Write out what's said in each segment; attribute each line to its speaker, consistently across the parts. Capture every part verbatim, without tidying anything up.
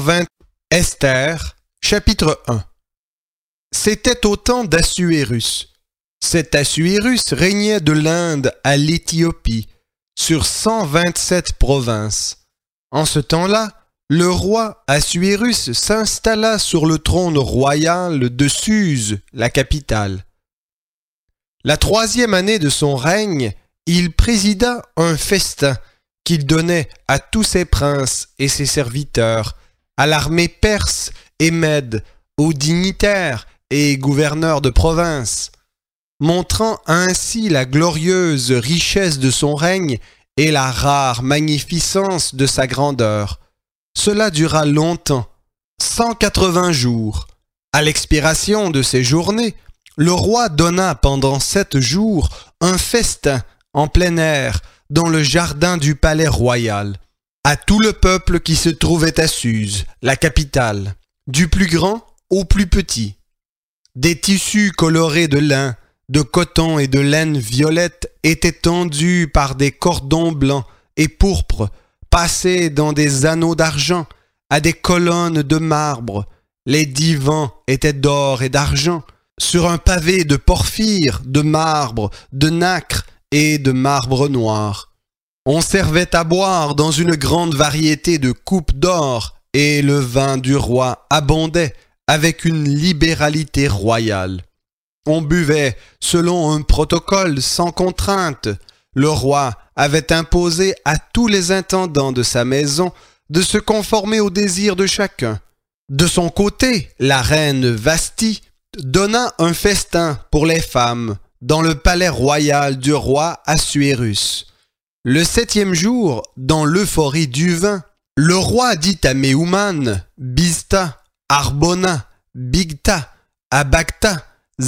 Speaker 1: vingt. Esther, chapitre un. C'était au temps d'Assuérus. Cet Assuérus régnait de l'Inde à l'Éthiopie, sur cent vingt-sept provinces. En ce temps-là, le roi Assuérus s'installa sur le trône royal de Suse, la capitale. La troisième année de son règne, il présida un festin qu'il donnait à tous ses princes et ses serviteurs, à l'armée perse et mède, aux dignitaires et gouverneurs de province, montrant ainsi la glorieuse richesse de son règne et la rare magnificence de sa grandeur. Cela dura longtemps, cent quatre-vingts jours. À l'expiration de ces journées, le roi donna pendant sept jours un festin en plein air dans le jardin du palais royal, à tout le peuple qui se trouvait à Suse, la capitale, du plus grand au plus petit. Des tissus colorés de lin, de coton et de laine violette étaient tendus par des cordons blancs et pourpres, passés dans des anneaux d'argent, à des colonnes de marbre. Les divans étaient d'or et d'argent, sur un pavé de porphyre, de marbre, de nacre et de marbre noir. On servait à boire dans une grande variété de coupes d'or, et le vin du roi abondait avec une libéralité royale. On buvait selon un protocole sans contrainte. Le roi avait imposé à tous les intendants de sa maison de se conformer aux désirs de chacun. De son côté, la reine Vasthi donna un festin pour les femmes dans le palais royal du roi Assuérus. Le septième jour, dans l'euphorie du vin, le roi dit à Méouman, Biztha, Arbona, Bigtha, Abagtha,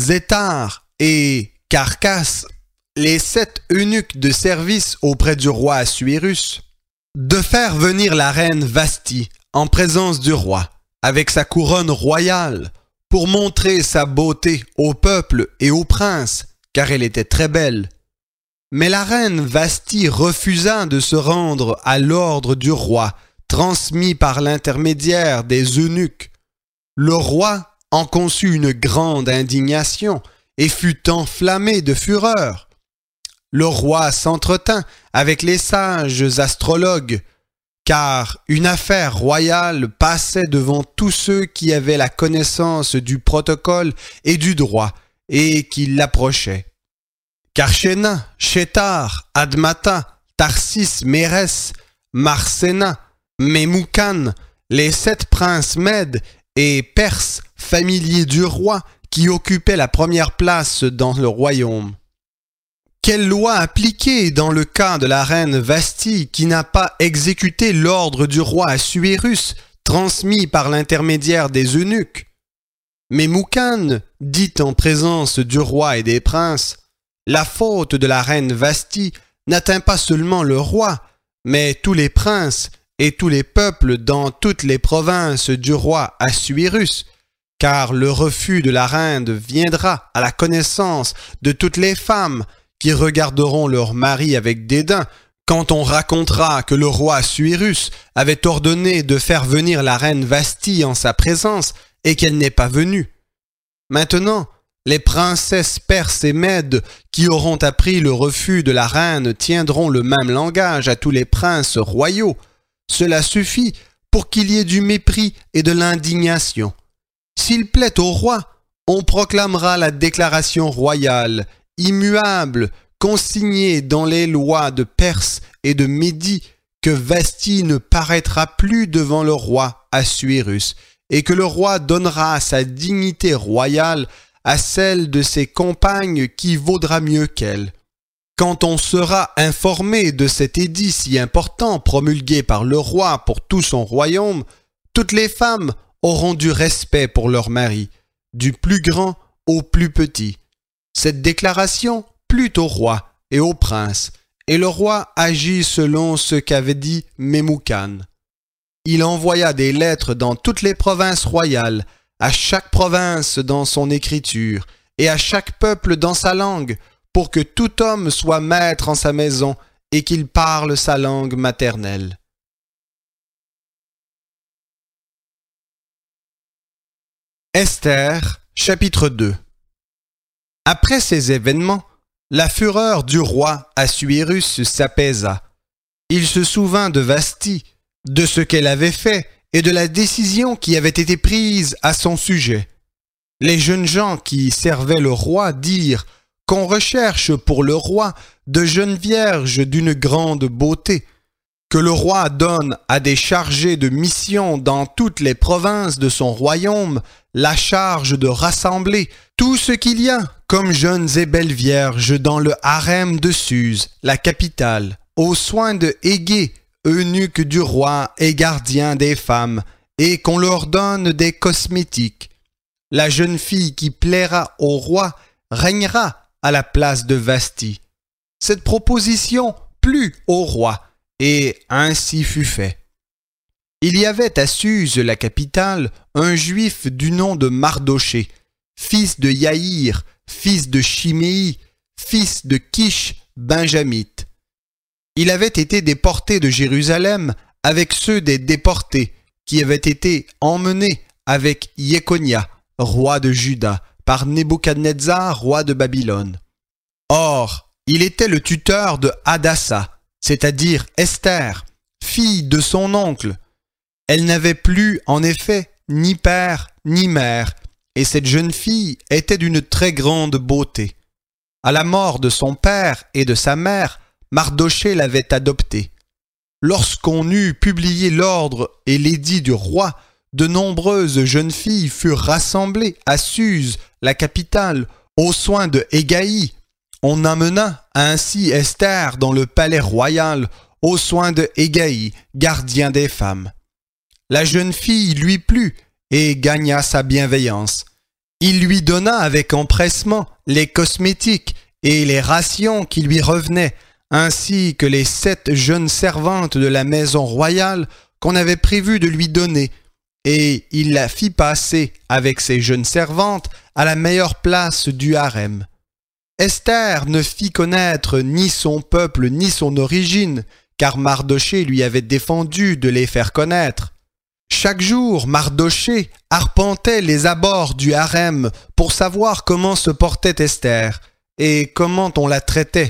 Speaker 1: Zétar et Carcasse, les sept eunuques de service auprès du roi Assuérus, de faire venir la reine Vasthi en présence du roi, avec sa couronne royale, pour montrer sa beauté au peuple et aux princes, car elle était très belle. Mais la reine Vasthi refusa de se rendre à l'ordre du roi, transmis par l'intermédiaire des eunuques. Le roi en conçut une grande indignation et fut enflammé de fureur. Le roi s'entretint avec les sages astrologues, car une affaire royale passait devant tous ceux qui avaient la connaissance du protocole et du droit, et qui l'approchaient. Karshena, Shétar, Admata, Tarsis, Mérès, Marsena, Memoukan, les sept princes mèdes et perses familiers du roi qui occupaient la première place dans le royaume. Quelle loi appliquer dans le cas de la reine Vasthi qui n'a pas exécuté l'ordre du roi Assuérus transmis par l'intermédiaire des eunuques? Memoukan dit en présence du roi et des princes, la faute de la reine Vasthi n'atteint pas seulement le roi, mais tous les princes et tous les peuples dans toutes les provinces du roi Assuérus, car le refus de la reine viendra à la connaissance de toutes les femmes qui regarderont leur mari avec dédain quand on racontera que le roi Assuérus avait ordonné de faire venir la reine Vasthi en sa présence et qu'elle n'est pas venue. Maintenant, les princesses perses et mèdes qui auront appris le refus de la reine tiendront le même langage à tous les princes royaux. Cela suffit pour qu'il y ait du mépris et de l'indignation. S'il plaît au roi, on proclamera la déclaration royale, immuable, consignée dans les lois de Perse et de Médie, que Vasthi ne paraîtra plus devant le roi Assuérus, et que le roi donnera sa dignité royale à celle de ses compagnes qui vaudra mieux qu'elle. Quand on sera informé de cet édit si important promulgué par le roi pour tout son royaume, toutes les femmes auront du respect pour leur mari, du plus grand au plus petit. Cette déclaration plut au roi et au prince, et le roi agit selon ce qu'avait dit Memoukan. Il envoya des lettres dans toutes les provinces royales, à chaque province dans son écriture, et à chaque peuple dans sa langue, pour que tout homme soit maître en sa maison et qu'il parle sa langue maternelle. Esther, chapitre deux. Après ces événements, la fureur du roi Assuérus s'apaisa. Il se souvint de Vasthi, de ce qu'elle avait fait et de la décision qui avait été prise à son sujet. Les jeunes gens qui servaient le roi dirent qu'on recherche pour le roi de jeunes vierges d'une grande beauté, que le roi donne à des chargés de mission dans toutes les provinces de son royaume la charge de rassembler tout ce qu'il y a comme jeunes et belles vierges dans le harem de Suse, la capitale, aux soins de Égée, eunuque du roi et gardien des femmes, et qu'on leur donne des cosmétiques. La jeune fille qui plaira au roi régnera à la place de Vasthi. Cette proposition plut au roi, et ainsi fut fait. Il y avait à Suse, la capitale, un juif du nom de Mardoché, fils de Yaïr, fils de Chiméi, fils de Kish, benjamite. Il avait été déporté de Jérusalem avec ceux des déportés qui avaient été emmenés avec Jéconia, roi de Juda, par Nebuchadnezzar, roi de Babylone. Or, il était le tuteur de Hadassa, c'est-à-dire Esther, fille de son oncle. Elle n'avait plus, en effet, ni père ni mère, et cette jeune fille était d'une très grande beauté. À la mort de son père et de sa mère, Mardoché l'avait adoptée. Lorsqu'on eut publié l'ordre et l'édit du roi, de nombreuses jeunes filles furent rassemblées à Suse, la capitale, aux soins de Hégaï. On amena ainsi Esther dans le palais royal, aux soins de Hégaï, gardien des femmes. La jeune fille lui plut et gagna sa bienveillance. Il lui donna avec empressement les cosmétiques et les rations qui lui revenaient, ainsi que les sept jeunes servantes de la maison royale qu'on avait prévu de lui donner, et il la fit passer avec ses jeunes servantes à la meilleure place du harem. Esther ne fit connaître ni son peuple ni son origine, car Mardoché lui avait défendu de les faire connaître. Chaque jour, Mardoché arpentait les abords du harem pour savoir comment se portait Esther et comment on la traitait.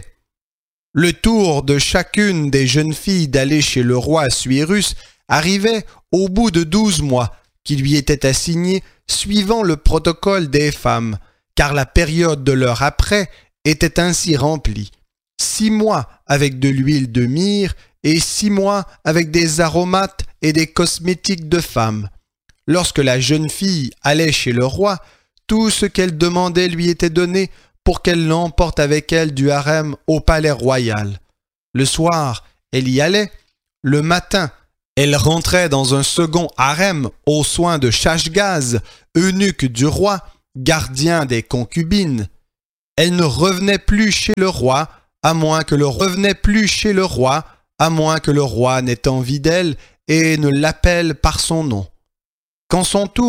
Speaker 1: Le tour de chacune des jeunes filles d'aller chez le roi Assuérus arrivait au bout de douze mois qui lui étaient assignés suivant le protocole des femmes, car la période de leur après était ainsi remplie. Six mois avec de l'huile de myrrhe et six mois avec des aromates et des cosmétiques de femmes. Lorsque la jeune fille allait chez le roi, tout ce qu'elle demandait lui était donné pour qu'elle l'emporte avec elle du harem au palais royal. Le soir, elle y allait. Le matin, elle rentrait dans un second harem aux soins de Shashgaz, eunuque du roi, gardien des concubines. Elle ne revenait plus chez le roi, à moins que le revenait plus chez le roi, à moins que le roi n'ait envie d'elle et ne l'appelle par son nom. Quand son tour